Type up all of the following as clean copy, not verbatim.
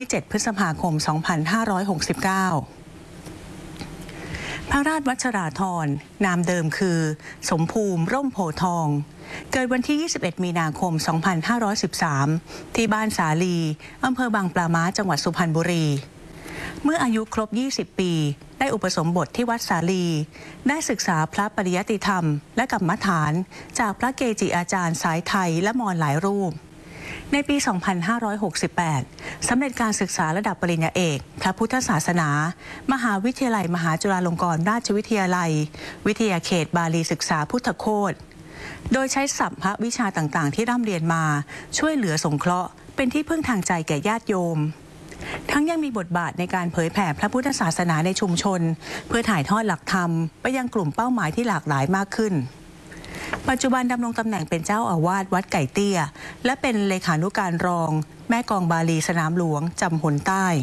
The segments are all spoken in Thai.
7 พฤษภาคม 2569 พระราชวัชราธรนามเดิมคือสมภูมิร่มโพทองเกิดวันที่ 21 มีนาคม 2513 ที่บ้านสาลีอำเภอบางปลาม้าจังหวัดสุพรรณบุรี เมื่ออายุครบ 20 ปีได้อุปสมบทที่วัดสาลีได้ศึกษาพระปริยัติธรรมและกรรมฐานจากพระเกจิอาจารย์สายไทยและมอญหลายรูปในปี 2568 สำเร็จการศึกษาระดับปริญญาเอกพระพุทธศาสนามหาวิทยาลัยมหาจุฬาลงกรณราชวิทยาลัยวิทยาเขตบาลีศึกษาพุทธโคตโดยใช้ศัพท์พระวิชาต่างๆที่ร่ำเรียนมาช่วยเหลือสงเคราะห์เป็นที่พึ่งทางใจแก่ญาติโยมทั้งยังมีบทบาทในการเผยแผ่พระพุทธศาสนาในชุมชนเพื่อถ่ายทอดหลักธรรมไปยังกลุ่มเป้าหมายที่หลากหลายมากขึ้นปัจจุบันดำรงตำแหน่งเป็นเจ้าอาวาสวัดไก่เตี้ยและเป็นเลขานุการรองแม่กองบาลีสนามหลวงจำหนใต้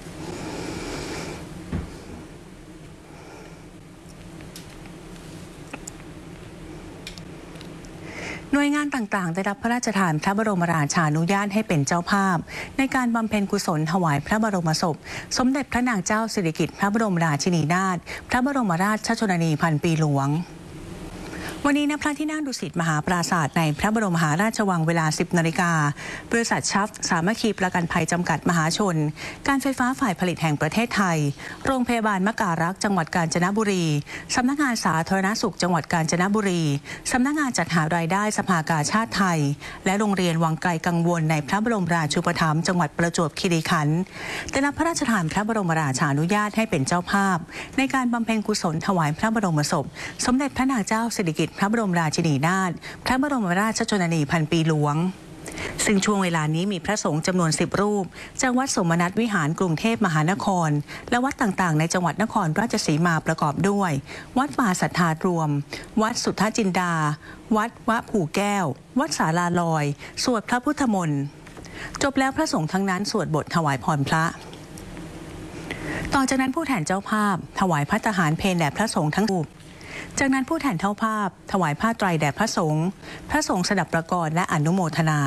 หน่วยงานต่างๆได้รับพระราชทานพระบรมราชานุญาตให้เป็นเจ้าภาพในการบำเพ็ญกุศลถวายพระบรมศพสมเด็จพระนางเจ้าสิริกิติ์พระบรมราชินีนาถพระบรมราชชนนีพันปีหลวงวันนี้ณพระที่นั่งดุสิตมหาปราสาทในพระบรมมหาราชวังเวลา 10 นาฬิกาบริษัทชัฟสามัคคีประกันภัยจำกัดมหาชนการไฟฟ้าฝ่ายผลิตแห่งประเทศไทยโรงพยาบาลมะการักษ์จังหวัดกาญจนบุรีสำนักงานสาธารณสุขจังหวัดกาญจนบุรีสำนักงานจัดหารายได้สภากาชาดไทยและโรงเรียนวังไกลกังวลในพระบรมราชูปถัมภ์จังหวัดประจวบคีรีขันธ์ได้รับพระราชทานพระบรมราชานุญาตให้เป็นเจ้าภาพในการบำเพ็ญกุศลถวายพระบรมศพสมเด็จพระนางเจ้าสิริกิติ์พระบรมราชินีนาถพระบรมราชชนนีพันปีหลวงซึ่งช่วงเวลานี้มีพระสงฆ์จำนวน10 รูปจากวัดสมนัตวิหารกรุงเทพมหานครและวัดต่างๆในจังหวัดนครราชสีมาประกอบด้วยวัดป่าสัทธารวมวัดสุทธจินดาวัดวะผูแก้ววัดศาลาลอยสวดพระพุทธมนต์จบแล้วพระสงฆ์ทั้งนั้นสวดบทถวายพรพระต่อจากนั้นผู้แทนเจ้าภาพถวายภัตตาหารเพลแด่พระสงฆ์ทั้งรูปจากนั้นผู้แทนเจ้าภาพถวายผ้าไตรแด่พระสงฆ์สดับประกรณ์และอนุโมทนา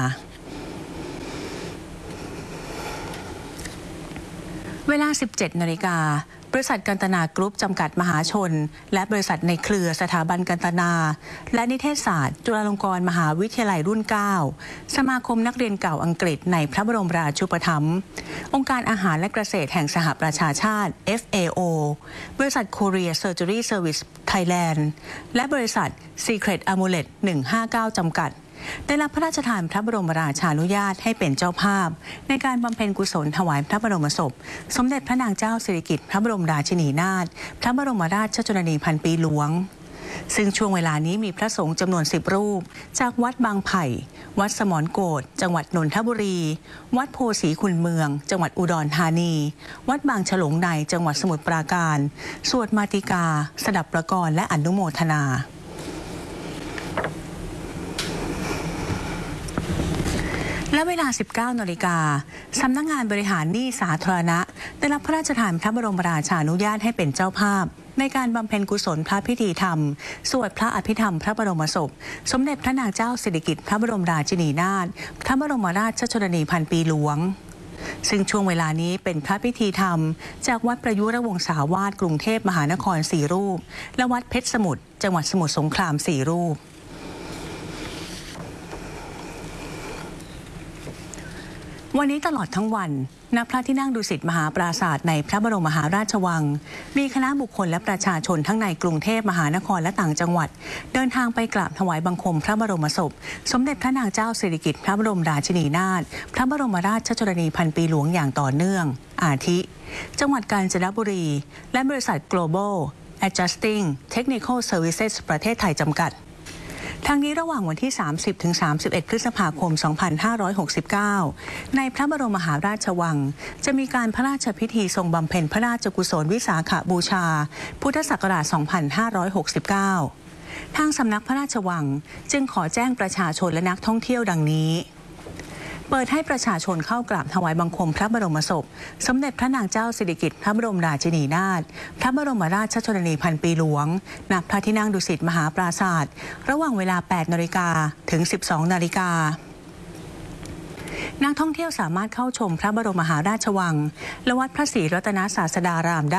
เวลา 17 นาฬิกาบริษัทกันตนากรุ๊ปจำกัดมหาชนและบริษัทในเครือสถาบันกันตนาและนิเทศศาสตร์จุฬาลงกรณ์มหาวิทยาลัยรุ่น 9 สมาคมนักเรียนเก่าอังกฤษในพระบรมราชูปถัมภ์องค์การอาหารและเกษตรแห่งสหประชาชาติ FAO บริษัท Korea Surgery Service Thailand และบริษัท Secret Amulet 159 จำกัดได้รับพระราชทานพระบรมราชานุญาตให้เป็นเจ้าภาพในการบำเพ็ญกุศลถวายพระบรมศพสมเด็จพระนางเจ้าสิริกิติ์พระบรมราชินีนาถพระบรมราชชนนีพันปีหลวงซึ่งช่วงเวลานี้มีพระสงฆ์จำนวน10 รูปจากวัดบางไผ่วัดสมรโกฏจังหวัดนนทบุรีวัดโพสีขุนเมืองจังหวัดอุดรธานีวัดบางฉลงในจังหวัดสมุทรปราการสวดมาติกาสดับประกรณ์และอนุโมทนาและเวลา 19 นาฬิกาสำนักงานบริหารหนี้สาธารณะได้รับพระราชทานพระบรมราชานุญาตให้เป็นเจ้าภาพในการบำเพ็ญกุศลพระพิธีธรรมสวดพระอภิธรรมพระบรมศพสมเด็จพระนางเจ้าสิริกิติ์พระบรมราชินีนาถพระบรมราชชนนีพันปีหลวงซึ่งช่วงเวลานี้เป็นพระพิธีธรรมจากวัดประยุรวงศาวาสกรุงเทพมหานคร4 รูปและวัดเพชรสมุทรจังหวัดสมุทรสงคราม4 รูปวันนี้ตลอดทั้งวันณพระที่นั่งดุสิตมหาปราสาทในพระบรมมหาราชวังมีคณะบุคคลและประชาชนทั้งในกรุงเทพมหานครและต่างจังหวัดเดินทางไปกราบถวายบังคมพระบรมศพสมเด็จพระนางเจ้าสิริกิติ์พระบรมราชินีนาถพระบรมราชชนนีพันปีหลวงอย่างต่อเนื่องอาทิจังหวัดกาญจนบุรีและบริษัท Global Adjusting Technical Services ประเทศไทยจำกัดทั้งนี้ระหว่างวันที่ 30-31 พฤษภาคม 2569 ในพระบรมมหาราชวังจะมีการพระราชพิธีทรงบำเพ็ญพระราชกุศลวิสาขบูชาพุทธศักราช 2569 ทางสำนักพระราชวังจึงขอแจ้งประชาชนและนักท่องเที่ยวดังนี้เปิดให้ประชาชนเข้ากราบถวายบังคมพระบรมศพสมเด็จพระนางเจ้าสิริกิติ์พระบรมราชินีนาถพระบรมราชชนนีพันปีหลวงณพระที่นั่งดุสิตมหาปราสาทระหว่างเวลา 8 นาฬิกาถึง 12 นาฬิกานักท่องเที่ยวสามารถเข้าชมพระบรมมหาราชวังและวัดพระศรีรัตนศาสดารามได้